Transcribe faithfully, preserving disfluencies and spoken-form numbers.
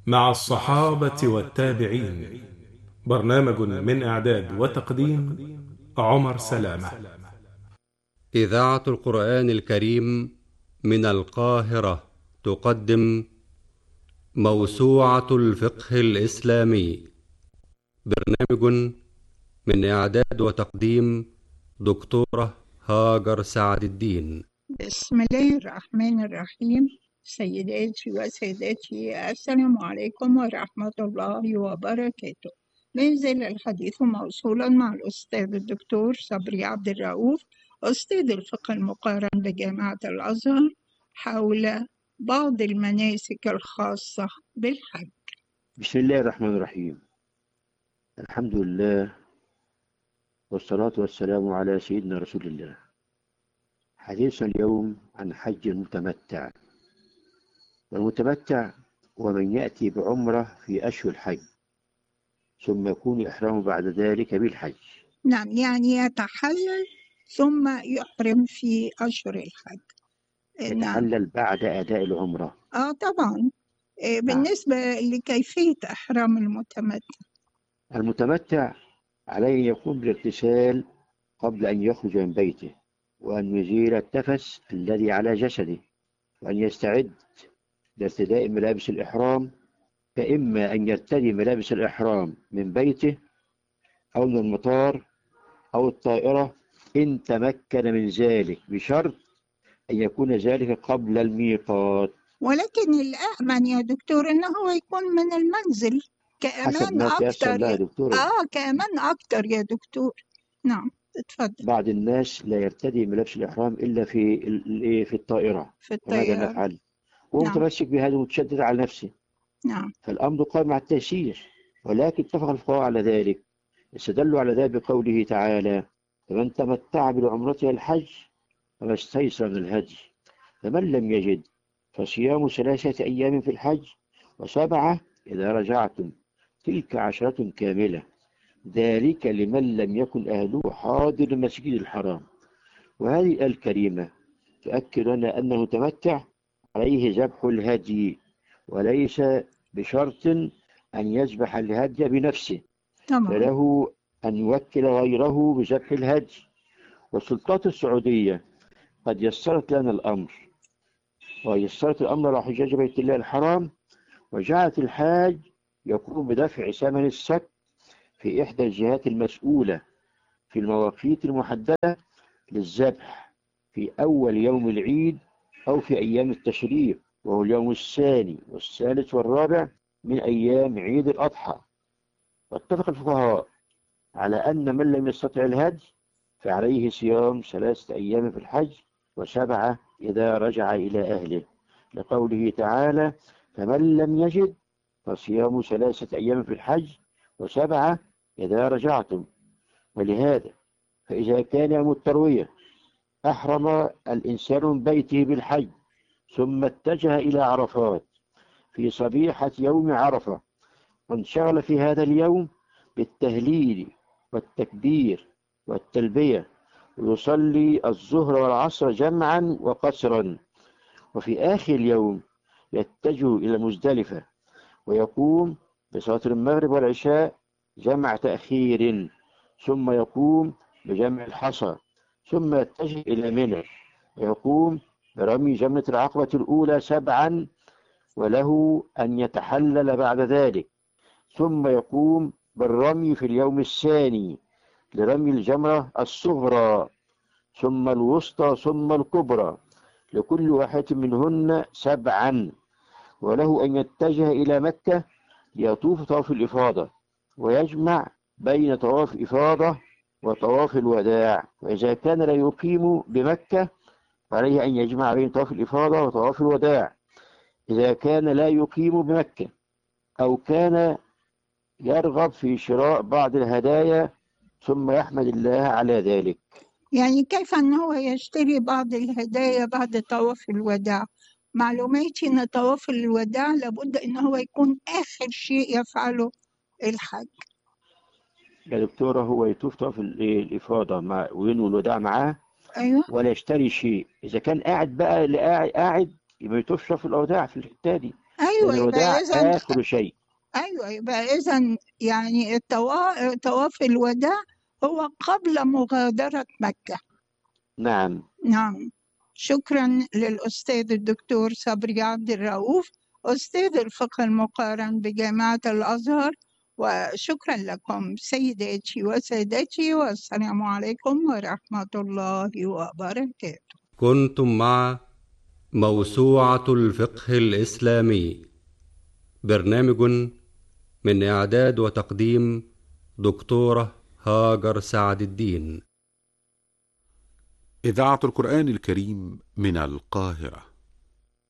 مع الصحابة والتابعين. برنامج من إعداد وتقديم عمر سلامة. إذاعة القرآن الكريم من القاهرة تقدم موسوعة الفقه الإسلامي. برنامج من إعداد وتقديم دكتورة هاجر سعد الدين. بسم الله الرحمن الرحيم. سيداتي وسادتي، السلام عليكم ورحمة الله وبركاته. ما يزال الحديث موصولا مع الأستاذ الدكتور صبري عبد الرؤوف، أستاذ الفقه المقارن بجامعة الأزهر، حول بعض المناسك الخاصة بالحج. بسم الله الرحمن الرحيم. الحمد لله والصلاة والسلام على سيدنا رسول الله. حديثنا اليوم عن حج المتمتع. والمتمتع هو من يأتي بعمرة في أشهر الحج ثم يكون إحرامه بعد ذلك بالحج. نعم، يعني يتحلل ثم يحرم في أشهر الحج. نعم. يتحلل بعد أداء العمرة. آه طبعا. آه، نعم. بالنسبة لكيفية إحرام المتمتع، المتمتع عليه يقوم بالاغتسال قبل أن يخرج من بيته، وأن يزيل التفس الذي على جسده، وأن يستعد لارتداء ملابس الإحرام، فإما أن يرتدي ملابس الإحرام من بيته أو من المطار أو الطائرة إن تمكن من ذلك، بشرط أن يكون ذلك قبل الميقات. ولكن الأأمن يا دكتور إنه هو يكون من المنزل، حسب كأمان ما تيسر أكتر لها يا... دكتورة. آه كأمان أكتر يا دكتور. نعم، اتفضل. بعض الناس لا يرتدي ملابس الإحرام إلا في ال- في الطائرة، في وماذا الطيارة. نفعل؟ هو نعم متمسك بهذا ومتشدد على نفسه، نعم فالأمر قائم على التيسير. ولكن اتفق الفقهاء على ذلك، استدلوا على ذلك بقوله تعالى: فمن تمتع بالعمرة إلى الحج فما استيسر من الهدي، فمن لم يجد فصيام ثلاثة أيام في الحج وسبعة إذا رجعتم، تلك عشرة كاملة، ذلك لمن لم يكن أهله حاضر المسجد الحرام. وهذه الآية الكريمة تؤكد لنا أنه متمتع عليه ذبح الهدي، وليس بشرط أن يذبح الهدي بنفسه، طبعا. فله أن يوكل غيره بذبح الهدي. والسلطات السعودية قد يسرت لنا الأمر، ويسرت الأمر على حجاج بيت الله الحرام، وجعلت الحاج يقوم بدفع ثمن السك في إحدى الجهات المسؤولة في المواقيت المحددة للذبح في أول يوم العيد أو في أيام التشريق، وهو اليوم الثاني والثالث والرابع من أيام عيد الأضحى. واتفق الفقهاء على أن من لم يستطع الهدي فعليه صيام ثلاثة أيام في الحج وسبعة إذا رجع إلى أهله، لقوله تعالى: فمن لم يجد فصيام ثلاثة أيام في الحج وسبعة إذا رجعتم. ولهذا فإذا كان يوم التروية أحرم الإنسان من بيته بالحج ثم اتجه إلى عرفات في صبيحة يوم عرفة، وانشغل في هذا اليوم بالتهليل والتكبير والتلبية، ويصلي الظهر والعصر جمعا وقصرا، وفي آخر اليوم يتجه إلى مزدلفة ويقوم بصلاة المغرب والعشاء جمع تأخير، ثم يقوم بجمع الحصى، ثم يتجه إلى منى ويقوم برمي جمرة العقبة الأولى سبعا، وله أن يتحلل بعد ذلك، ثم يقوم بالرمي في اليوم الثاني لرمي الجمرة الصغرى ثم الوسطى ثم الكبرى، لكل واحد منهن سبعا، وله أن يتجه إلى مكة ليطوف طواف الإفاضة ويجمع بين طواف إفاضة وطواف الوداع. وإذا كان لا يقيم بمكة فعليه أن يجمع بين طواف الإفاضة وطواف الوداع إذا كان لا يقيم بمكة، أو كان يرغب في شراء بعض الهدايا ثم يحمد الله على ذلك. يعني كيف أنه يشتري بعض الهدايا بعد طواف الوداع؟ معلوماتي أن طواف الوداع لابد أنه يكون آخر شيء يفعله الحج. يا دكتورة، هو يطوف طواف الإفاضة مع وينوي الوداع معاه أيوه. ولا يشتري شيء. إذا كان قاعد بقى اللي قاعد قاعد يبقى يطوفش طواف الوداع في الحتة دي. أيوة، يبقى الوداع إذا آخر شيء. أيوة يبقى إذا يعني التوا- طواف الوداع هو قبل مغادرة مكة. نعم. نعم. شكرا للأستاذ الدكتور صبري عبد الرؤوف، أستاذ الفقه المقارن بجامعة الأزهر، وشكرا لكم سيداتي وسادتي، والسلام عليكم ورحمة الله وبركاته. كنتم مع موسوعة الفقه الإسلامي، برنامج من إعداد وتقديم دكتورة هاجر سعد الدين. إذاعة القرآن الكريم من القاهرة.